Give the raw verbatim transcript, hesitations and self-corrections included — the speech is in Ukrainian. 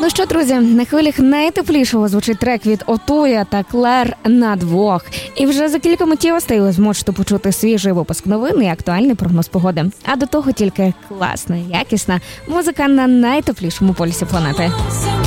Ну що, друзі, на хвилях найтеплішого звучить трек від Отуя та Клер «На двох». І вже за кілька миттєвостей ви зможете почути свіжий випуск новин і актуальний прогноз погоди. А до того тільки класна, якісна музика на найтеплішому полюсі планети.